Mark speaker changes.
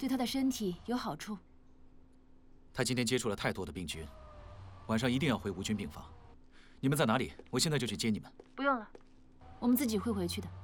Speaker 1: 对他的身体有好处。
Speaker 2: 他今天接触了太多的病菌，晚上一定要回无菌病房。你们在哪里？我现在就去接你们。
Speaker 1: 不用了，我们自己会回去的。